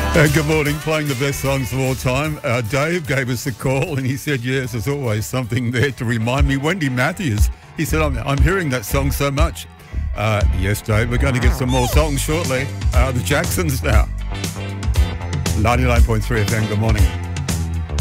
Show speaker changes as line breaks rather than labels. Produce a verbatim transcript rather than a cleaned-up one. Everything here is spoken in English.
Uh, good morning, playing the best songs of all time. Uh, Dave gave us a call and he said, yes, there's always something there to remind me. Wendy Matthews, he said, I'm, I'm hearing that song so much. Uh, yes, Dave, we're going to get some more songs shortly. Uh, the Jacksons now. ninety-nine point three F M, good morning.